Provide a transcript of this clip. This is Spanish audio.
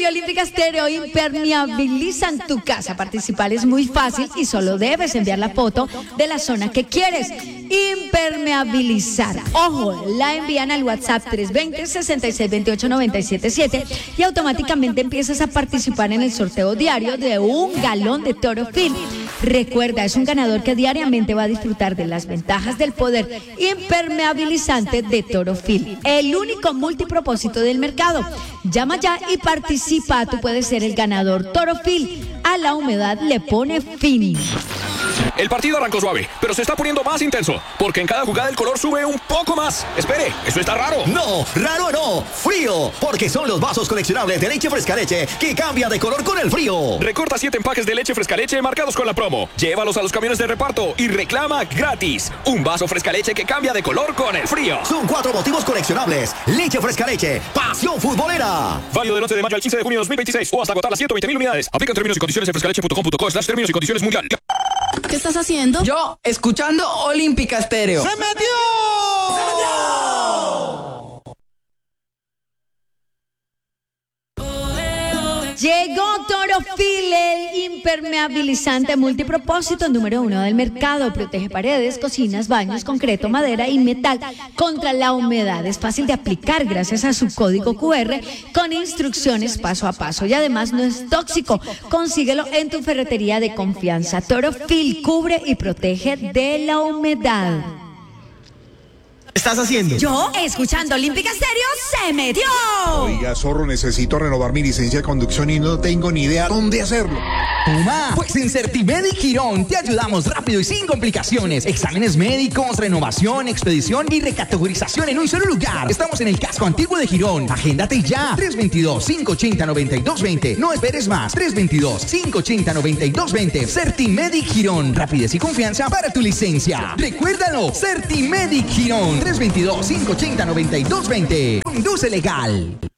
y Olímpica Estéreo impermeabilizan tu casa. Participar es muy fácil y solo debes enviar la foto de la zona que quieres impermeabilizar. Ojo, la envían al WhatsApp 320-6628-977 y automáticamente empiezas a participar en el sorteo diario de un galón de Torofil. Recuerda, es un ganador que diariamente va a disfrutar de las ventajas del poder impermeabilizante de Torofil, el único multipropósito del mercado. Llama ya y participa, tú puedes ser el ganador. Torofil, a la humedad le pone fin. El partido arrancó suave, pero se está poniendo más intenso, porque en cada jugada el color sube un poco más. Espere, ¿eso está raro? No, raro no, frío, porque son los vasos coleccionables de leche fresca leche que cambian de color con el frío. Recorta 7 empaques de leche fresca leche marcados con la promo. Llévalos a los camiones de reparto y reclama gratis un vaso fresca leche que cambia de color con el frío. Son 4 motivos coleccionables. Leche fresca leche, pasión futbolera. Válido del 11 de mayo al 15 de junio de 2026 o hasta agotar las 120.000 unidades. Aplican términos y condiciones en frescaleche.com.co/términos y condiciones mundial. ¿Qué estás haciendo? Yo, escuchando Olímpica Estéreo. ¡Se metió! Llegó Torofil, el impermeabilizante multipropósito número 1 del mercado. Protege paredes, cocinas, baños, concreto, madera y metal contra la humedad. Es fácil de aplicar gracias a su código QR con instrucciones paso a paso. Y además no es tóxico. Consíguelo en tu ferretería de confianza. Torofil cubre y protege de la humedad. ¿Qué estás haciendo? Yo, escuchando Olímpica Estéreo, se metió. Oiga, zorro, necesito renovar mi licencia de conducción y no tengo ni idea dónde hacerlo. Toma, pues en Certimedic Girón te ayudamos rápido y sin complicaciones. Exámenes médicos, renovación, expedición y recategorización en un solo lugar. Estamos en el casco antiguo de Girón. Agéndate ya. 322-580-9220. No esperes más. 322-580-9220. Certimedic Girón. Rapidez y confianza para tu licencia. Recuérdalo. Certimedic Girón. 322-580-9220. Conduce legal.